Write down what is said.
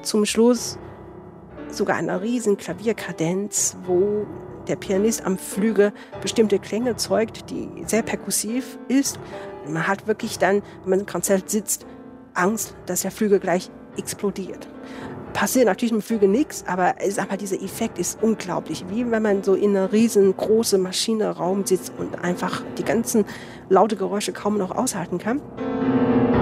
zum Schluss sogar eine riesen Klavierkadenz, wo der Pianist am Flügel bestimmte Klänge zeugt, die sehr perkussiv ist. Man hat wirklich dann, wenn man im Konzert sitzt, Angst, dass der Flügel gleich explodiert. Passiert natürlich im Flügel nichts, aber dieser Effekt ist unglaublich. Wie wenn man so in einer riesengroßen Maschinenraum sitzt und einfach die ganzen laute Geräusche kaum noch aushalten kann.